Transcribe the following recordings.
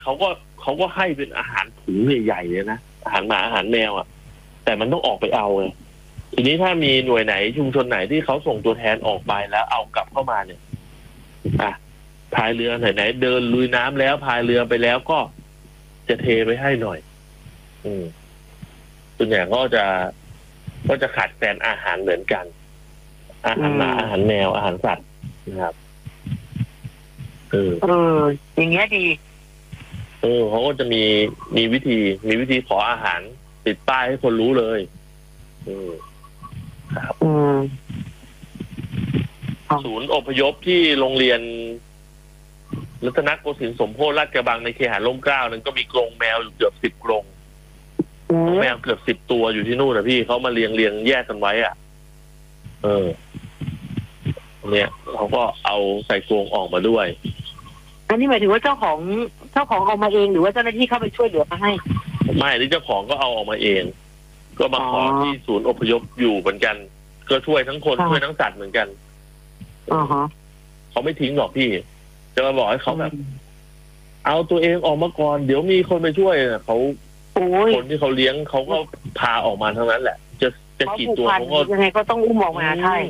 เขาก็ให้เป็นอาหารถุงใหญ่ๆเลยนะอาหารหมาอาหารแมวอ่ะแต่มันต้องออกไปเอาไงทีนี้ถ้ามีหน่วยไหนชุมชนไหนที่เขาส่งตัวแทนออกไปแล้วเอากลับเข้ามาเนี่ยพายเรือไหนเดินลุยน้ำแล้วพายเรือไปแล้วก็จะเทไปให้หน่อยส่วนใหญ่ก็จะขาดแคลนอาหารเหมือนกันอาหารหมาอาหารแมวอาหารสัตว์นะครับอย่างเงี้ยดีเขาก็จะมีวิธีขออาหารติดป้ายให้คนรู้เลยครับศูนย์อพยพที่โรงเรียนรัตนโกสินทร์สมโพธิลาดกระบังในเคหะร่มเกล้านั้นก็มีกรงแมวอยู่เกือบ10 กรงแมวเกือบ10 ตัวอยู่ที่นู่นนะพี่เขามาเรียงแยกกันไว้เนี่ยเขาก็เอาใส่กรงออกมาด้วยอันนี้หมายถึงว่าเจ้าของเอามาเองหรือว่าเจ้าหน้าที่เข้าไปช่วยเหลือมาให้ไม่ที่เจ้าของก็เอาออกมาเองก็มาขอที่ศูนย์อพยพอยู่เหมือนกันก็ช่วยทั้งคนช่วยทั้งสัตว์เหมือนกันเขาไม่ทิ้งหรอกพี่จะมาบอกให้เขาแบบเอาตัวเองออกมาก่อนเดี๋ยวมีคนไปช่วยเขาคนที่เขาเลี้ยงเขาก็พาออกมาทั้งนั้นแหละจะกี่ตัวเขาก็ยังไงก็ต้องอุ้มออกมาใช่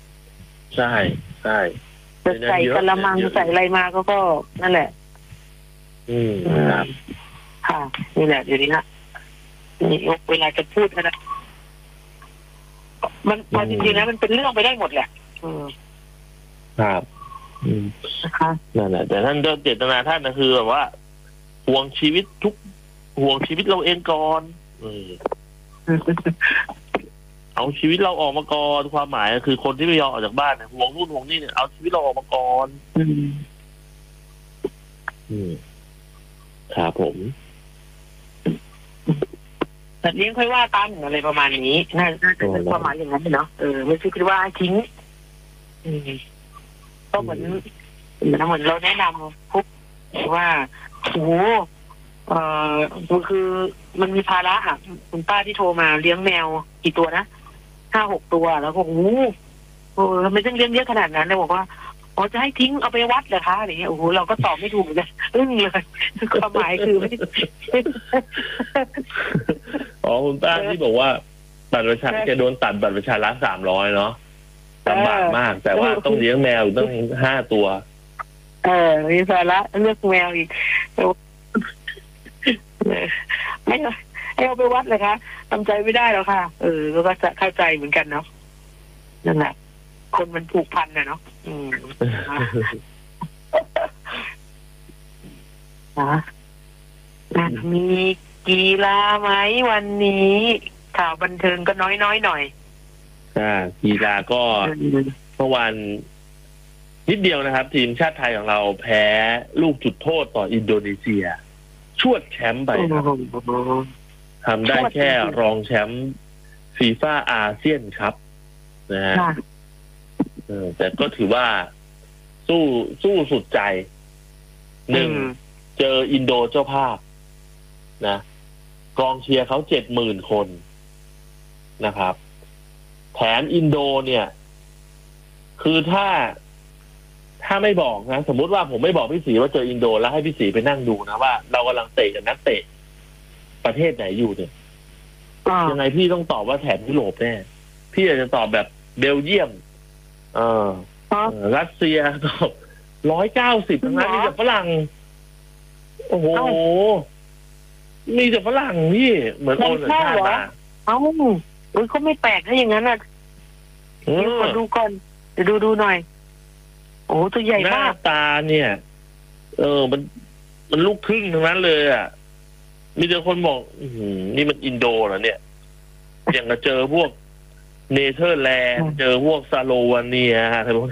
จะใส่กระมังใส่อะไรมาก็นั่นแหละครับค่ะนี่แหละเดี๋ยวนี้นะนี่เวลาจะพูดนะมันจริงๆนะมันเป็นเรื่องไปได้หมดแหละครับนะคะนั่นแหละแต่ท่านเจตนาท่านนะคือแบบว่าห่วงชีวิตเราเองก่อนเอาชีวิตเราออกมาก่อนความหมายคือคนที่ไม่ยอมออกจากบ้านเนี่ยห่วงนู่นห่วงนี่เนี่ยเอาชีวิตเราออกมาก่อนครับผมแต่เลี้ยงค่อยว่ากันอะไรประมาณนี้น่าจะเป็นความหมายอย่างนั้นเนาะไม่ใช่คิดว่าทิ้งก็เหมือนเราแนะนำพุกว่าโอ้มันคือมันมีภาระอ่ะคุณป้าที่โทรมาเลี้ยงแมวกี่ตัวนะ5-6 ตัวแล้วก็ทำไมต้องเลี้ยงเยอะขนาดนั้นเลยบอกว่าจะให้ทิ้งเอาไปวัดเหรอคะอะไรเงี้ยเราก็ตอบไม่ถูกเลยเลยความหมายคือไม่คุณป้าที่บอกว่าบัตรประชาชนจะโดนตัดบัตรประชาชน300เนาะลำบากมากแต่ว่าต้องเลี้ยงแมวตั้ง5 ตัวมีภาระเลือกแมวอีกไม่เอาไปวัดเลยคะทำใจไม่ได้แล้วค่ะแล้วก็จะเข้าใจเหมือนกันเนาะนั่นแหละคนมันผูกพันนะเนาะมีกีฬาไหมวันนี้ข่าวบันเทิงก็น้อยหน่อยกีฬาก็เมื่อวานนิดเดียวนะครับทีมชาติไทยของเราแพ้ลูกจุดโทษต่ออินโดนีเซียชวดแชมป์ไปทำได้แค่รองแชมป์ฟีฟ่าอาเซียนครับนะฮะแต่ก็ถือว่าสู้สุดใจ1เจออินโดเจ้าภาพนะกองเชียร์เขา70,000 คนนะครับแถมอินโดเนี่ยคือถ้าไม่บอกนะสมมุติว่าผมไม่บอกพี่ศรีว่าเจออินโดแล้วให้พี่ศรีไปนั่งดูนะว่าเรากำลังเตะกับนักเตะประเทศไหนอยู่เนี่ยยังไงพี่ต้องตอบว่าแถบยุโรปแน่พี่อาจจะตอบแบบเบลเยียมรัสเซียตอบ190ทั้งนั้นมีแต่ฝรั่งโอ้โหมีแต่ฝรั่งพี่เหมือนโอนสัญชาติมาเขาไม่แปลกถ้าอย่างนั้นอ่ะเดี๋ยวดูก่อนเดี๋ยวดูหน่อยโอ้ตัวใหญ่มากหน้าตาเนี่ยมันลูกครึ่งทั้งนั้นเลยอ่ะมีแต่คนบอกนี่มันอินโดเหรอเนี่ยอย่างกับเจอพวกเนเธอร์แลนด์เจอพวกซาโลวาเนียอะไรพวก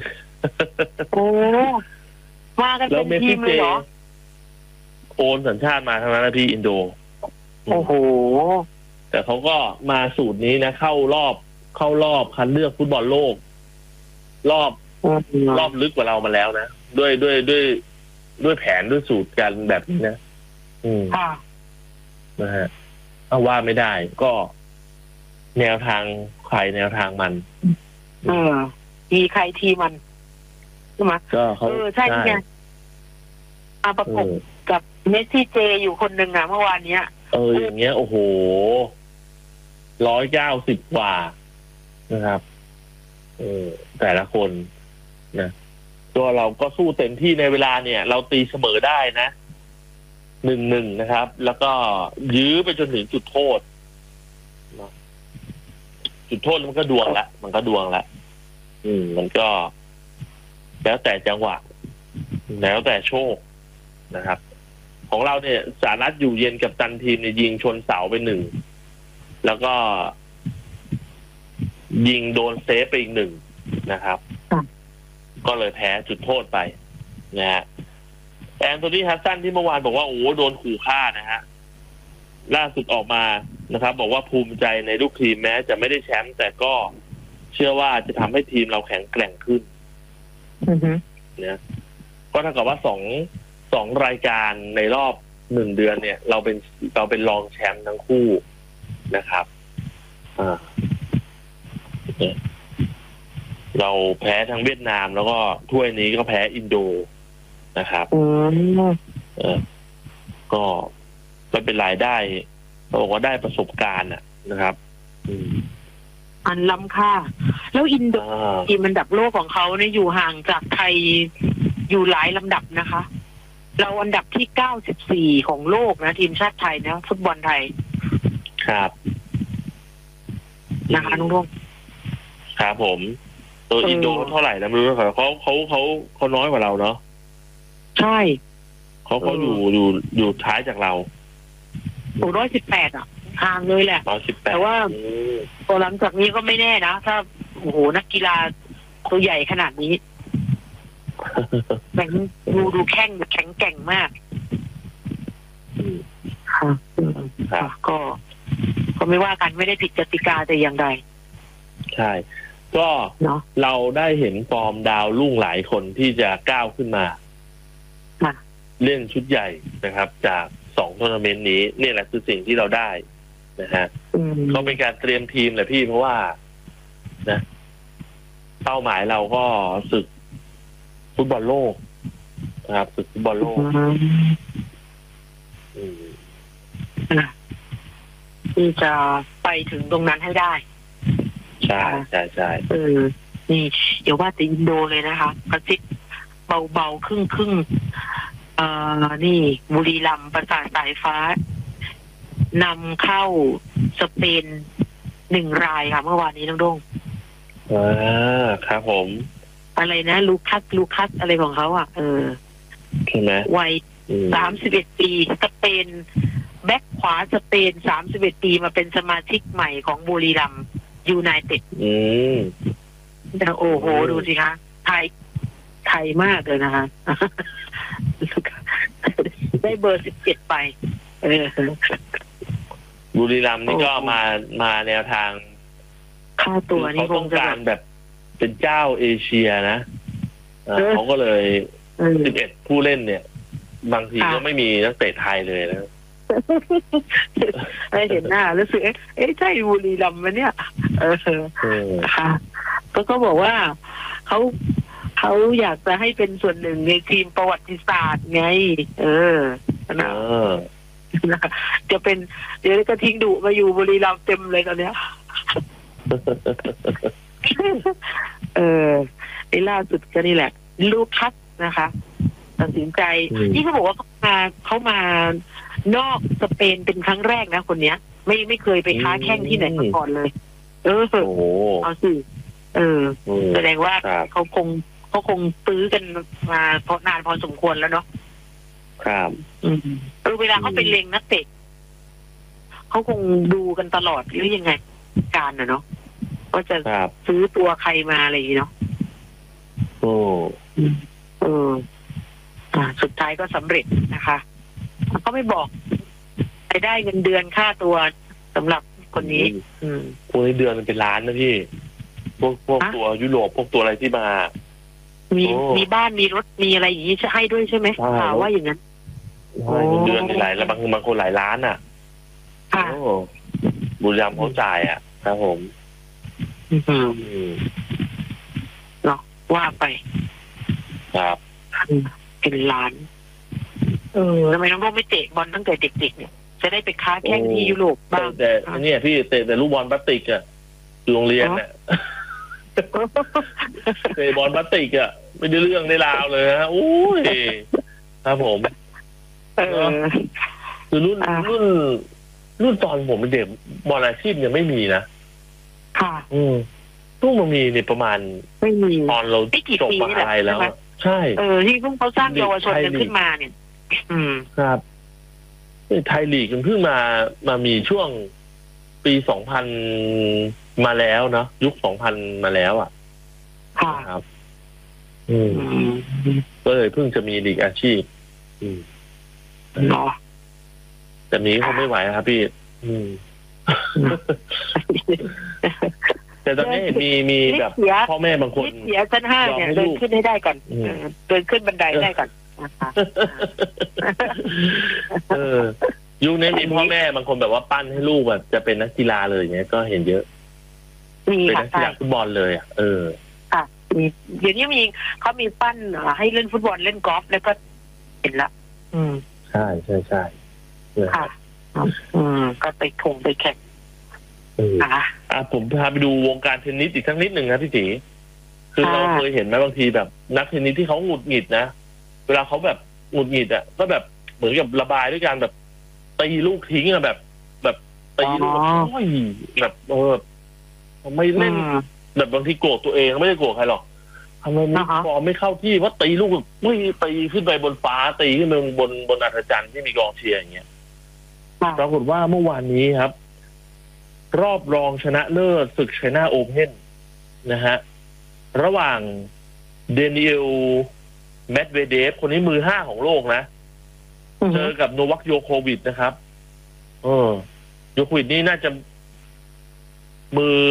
มากันเป็นทีมเลยเหรอโอนสัญชาติมาทั้งนั้นนะพี่อินโดโอ้โหแต่เขาก็มาสูตรนี้นะเข้ารอบคัดเลือกฟุตบอลโลกรอบลึกกว่าเรามาแล้วนะด้วยแผนด้วยสูตรกันแบบนี้นะนะฮะเอาว่าไม่ได้ก็แนวทางใครแนวทางมันทีใครทีมันใช่ไหมก็เขาใช่ไงมาประกบกับเมสซี่เจอยู่คนหนึ่งอะเมื่อวานเนี้ยอย่างเงี้ยโอ้โห190 กว่านะครับแต่ละคนนะตัวเราก็สู้เต็มที่ในเวลาเนี่ยเราตีเสมอได้นะ1-1นะครับ แล้วก็ยื้อไปจนถึงจุดโทษนะจุดโทษมันก็ดวงละมันก็แล้วแต่จังหวะแล้วแต่โชคนะครับ ของเราเนี่ยสหรัฐอยู่เย็นกับตันทีมเนี่ยยิงชนเสาไป1แล้วก็ยิงโดนเซฟไปอีก1นะครับก็เลยแพ้จุดโทษไปนะฮะแอนโทนี ฮัดสันที่เมื่อวานบอกว่าโอ้โดนขู่ฆ่านะฮะล่าสุดออกมานะครับบอกว่าภูมิใจในลูกทีมแม้จะไม่ได้แชมป์แต่ก็เชื่อว่าจะทำให้ทีมเราแข็งแกร่งขึ้นนะก็เท่ากับว่าสองรายการในรอบ1 เดือนเนี่ยเราเป็นรองแชมป์ทั้งคู่นะครับเราแพ้ทั้งเวียดนามแล้วก็ถ้วยนี้ก็แพ้อินโดนะครับก็ไม่เป็นรายได้เราบอกว่าได้ประสบการณ์นะครับอันล้ำค่าแล้วอินโดทีมอันดับโลกของเขาเนี่ยอยู่ห่างจากไทยอยู่หลายลำดับนะคะเราอันดับที่94ของโลกนะทีมชาติไทยนะฟุตบอลไทยครับนะคะน้องรุ่งครับผมตัวอินโดเท่าไหร่นะไม่รู้ครับเขาน้อยกว่าเราเนาะใช่เขาอยู่ท้ายจากเรา 118ห่างเลยแหละ 118 แต่ว่าพอหลังจากนี้ก็ไม่แน่นะถ้าโอ้โหนักกีฬาตัวใหญ่ขนาดนี้แบบดูแข็งแกร่งมากก็ไม่ว่ากันไม่ได้ผิดกติกาแต่อย่างใดใช่ก็เราได้เห็นฟอร์มดาวรุ่งหลายคนที่จะก้าวขึ้นมาเล่นชุดใหญ่นะครับจาก2 ทัวร์นาเมนต์นี้นี่แหละคือสิ่งที่เราได้นะฮะเขาเป็นการเตรียมทีมแหละพี่เพราะว่านะเป้าหมายเราก็ศึกฟุตบอลโลกนะครับศึกฟุตบอลโลกที่จะไปถึงตรงนั้นให้ได้ใช่นี่เดี๋ยวว่าแต่อินโดเลยนะคะกระซิบเบาๆครึ่งนี่บุรีรัมย์ประสาทสายฟ้านำเข้าสเปน1 รายค่ะเมื่อวานนี้น้องด้งครับผมอะไรนะลูคัสอะไรของเขาใช่ไหมวัย31 ปีสเปนแบ็คขวาสเปน31 ปีมาเป็นสมาชิกใหม่ของบุรีรัมย์ยูไนเต็ดแต่โอ้โหดูสิคะไทยมากเลยนะคะได้เบอร์17ไปบุรีรัมย์นี่ก็มาแนวทางค่าตัวนี่คงจะการแบบเป็นเจ้าเอเชียนะเขาก็เลย11 ผู้เล่นเนี่ยบางทีก็ไม่มีนักเตะไทยเลยนะได้เห็นหน้าแล้วสึกใช่บุรีรัมย์มั้ยเนี่ยค่ะก็บอกว่าเขาอยากจะให้เป็นส่วนหนึ่งในทีมประวัติศาสตร์ไงนะจะเป็นเดี๋ยวก็ทิ้งดุมาอยู่บุรีรัมย์เต็มเลยตอนเนี้ยในล่าสุดก็นี่แหละลูคัสนะคะตัดสินใจที่เขาบอกว่าเขามานอกสเปนเป็นครั้งแรกนะคนเนี้ยไม่เคยไปค้าแข้งที่ไหนมาก่อนเลยเอาสิแสดงว่าเขาคงตื้อกันมาเพราะนานพอสมควรแล้วเนาะครับเวลาเขาไปเล็งนักเตะเขาคงดูกันตลอดหรือยังไงการเนาะว่าจะซื้อตัวใครมาอะไรอย่างเนาะสุดท้ายก็สำเร็จนะคะเขาไม่บอกไปได้เงินเดือนค่าตัวสำหรับคนนี้พวกนี้เดือนมันเป็นล้านนะพี่พวกตัวยุโรปพวกตัวอะไรที่มามีบ้านมีรถมีอะไรอย่างนี้จะให้ด้วยใช่ไหมข่าวว่าอย่างนั้นเดือนหลายแล้วบางคนหลายล้านบุรีรัมย์เขาจ่ายครับผมเนาะว่าไปครับเป็นล้านทำไมน้องโรจน์ไม่เตะบอลตั้งแต่เด็กๆเนี่ยจะได้ไปค้าแข่งที่ยุโรปบ้างแต่เนี่ยพี่เตะแต่ลูกบอลพลาสติกอะโรงเรียนเนี่ยเตะบอลพลาสติกอะไม่ได้เรื่องได้ราวเลยฮะโอ้ยครับผมคือรุ่นตอนผมเป็นเด็กบอลอาชีพยังไม่มีนะค่ะตู้มันมีเนี่ยประมาณไม่มีตอนเราจบมหาลัยแล้วใช่ที่เพิ่งเขาสร้างเยาวชนกันขึ้นมาเนี่ยครับไทยลีกมันเพิ่งมามีช่วงปี2000มาแล้วเนาะยุค2000มาแล้วอ่ะครับก็เลยเพิ่งจะมีลีกอาชีพแต่นี้เขาไม่ไหวครับพี่แต่ตอนนี้มีแบบพ่อแม่บางคนเสียชั้น5เนี่ยเดินขึ้นให้ได้ก่อนเดินขึ้นบันไดได้ก่อนยุคนี้มีพ่อแม่บางคนแบบว่าปั้นให้ลูกแบบจะเป็นนักกีฬาเลยเงี้ยก็เห็นเยอะเป็นนักกีฬาฟุตบอลเลยค่ะเดี๋ยวนี้เขามีปั้นให้เล่นฟุตบอลเล่นกอล์ฟแล้วก็เห็นละใช่ค่ะก็ไปแข่งผมพาไปดูวงการเทนนิสอีกสักนิดหนึ่งนะพี่จีคือเราเคยเห็นไหมบางทีแบบนักเทนนิสที่เขาหงุดหงิดนะเวลาเขาแบบหงุดหงิดอ่ะก็แบบเหมือนกับระบายด้วยการแบบตีลูกทิ้งอะแบบตีลูกแบบไม่เล่นแบบบางทีโกรธตัวเองไม่ได้โกรธใครหรอกทำไมฟอร์มไม่เข้าที่ว่าตีลูกไม่ตีขึ้นไปบนฟ้าตีขึ้นไปบนอัศจรรย์ที่มีกองเชียร์อย่างเงี้ยปรากฏว่าเมื่อวานนี้ครับรอบรองชนะเลิศศึกไชน่าโอเพ่นนะฮะระหว่างเดนิเอลแมดเวเดฟคนนี้มือ5ของโลกนะเจอกับโนวัคโยโควิชนะครับโยโควิชนี่น่าจะมือ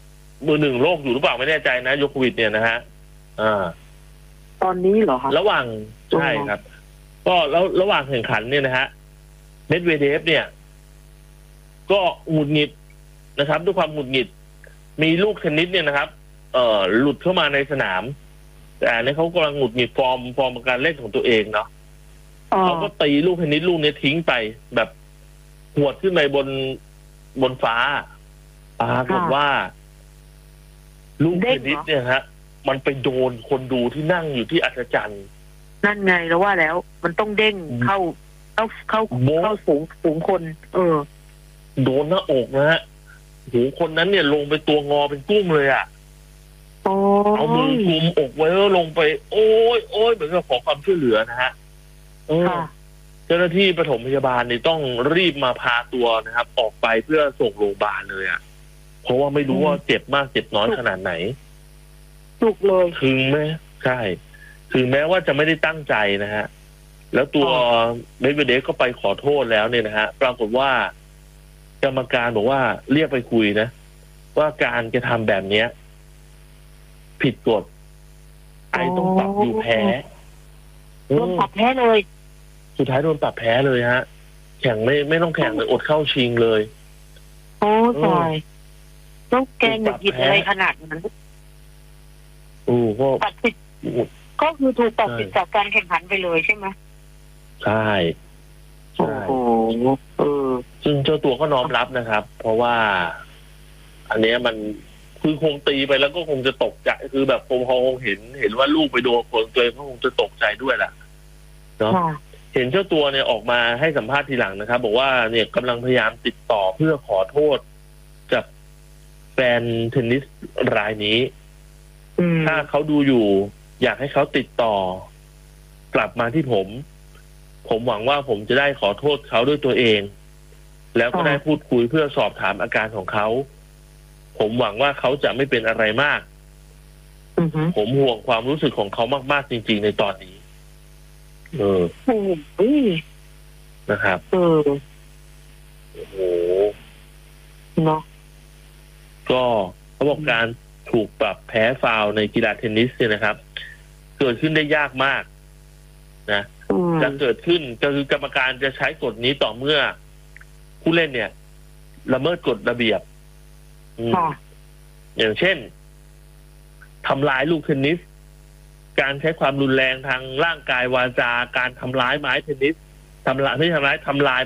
1โลกอยู่หรือเปล่าไม่แน่ใจนะโยโควิชเนี่ยนะฮะตอนนี้เหรอครับระหว่างใช่ครับก็แล้วระหว่างแข่งขันเนี่ยนะฮะเมดเวเดฟเนี่ยก็หงุดหงิดนะครับด้วยความหงุดหงิดมีลูกเทนนิสเนี่ยนะครับหลุดเข้ามาในสนามแต่อันนี้เขากำลังหงุดหงิดฟอร์มการเล่นของตัวเองเนาะเขาก็ตีลูกเทนนิสลูกนี้ทิ้งไปแบบหวดขึ้นไปบนฟ้าปรากฏว่าลูกเทนนิสเนี่ยฮะมันไปโดนคนดูที่นั่งอยู่ที่อัศจรรย์นั่นไงแล้วว่าแล้วมันต้องเด้งเข้าสูงคนโดนหน้าอกนะฮะโหคนนั้นเนี่ยลงไปตัวงอเป็นกุ้งเลยอ่ะเอามือกุมอกไว้แล้วลงไปโอ้ยเหมือนกับขอความช่วยเหลือนะฮะเจ้าหน้าที่ปฐมพยาบาลนี่ต้องรีบมาพาตัวนะครับออกไปเพื่อส่งโรงพยาบาลเลยอ่ะเพราะว่าไม่รู้ว่าเจ็บมากเจ็บน้อยขนาดไหนถูกเลยถึงแม้ว่าจะไม่ได้ตั้งใจนะฮะแล้วตัวเมดเวเดฟก็ไปขอโทษแล้วเนี่ยนะฮะปรากฏว่ากรรมการบอกว่าเรียกไปคุยนะว่าการกระทำแบบเนี้ยผิดกฎต้องปรับอยู่แพ้โดนปรับแพ้เลยสุดท้ายโดนปรับแพ้เลยฮะแข่งไม่ต้องแข่งเลยอดเข้าชิงเลยโอ้ตายต้องแกงหยิบอะไรขนาดนั้นก็ตัดสิทธิ์ก็คือถูกตัดสิทธิ์จากการแข่งขันไปเลยใช่ไหมใช่ซึ่งเจ้าตัวก็น้อมรับนะครับเพราะว่าอันนี้มันคือคงตีไปแล้วก็คงจะตกใจคือแบบพอคงเห็นว่าลูกไปโดนคนตัวเองก็คงจะตกใจด้วยแหละเนาะเห็นเจ้าตัวเนี่ยออกมาให้สัมภาษณ์ทีหลังนะครับบอกว่าเนี่ยกำลังพยายามติดต่อเพื่อขอโทษกับแฟนเทนนิสรายนี้ถ้าเขาดูอยู่อยากให้เขาติดต่อกลับมาที่ผมหวังว่าผมจะได้ขอโทษเขาด้วยตัวเองแล้วก็ได้พูดคุยเพื่อสอบถามอาการของเขาผมหวังว่าเขาจะไม่เป็นอะไรมากผมห่วงความรู้สึกของเขามากๆจริงๆในตอนนี้นะครับโอ้โหเนาะก็เขาบอกการถูกปรับแพ้ฟาวล์ในกีฬาเทนนิสเนี่ยนะครับเกิดขึ้นได้ยากมากนะจะเกิดขึ้นก็คือกรรมการจะใช้กฎนี้ต่อเมื่อผู้เล่นเนี่ยละเมิดกฎระเบียบอย่างเช่นทำลายลูกเทนนิสการใช้ความรุนแรงทางร่างกายวาจาการทำร้ายไม้เทนนิสทำลายไม่ทำร้ายทำลาย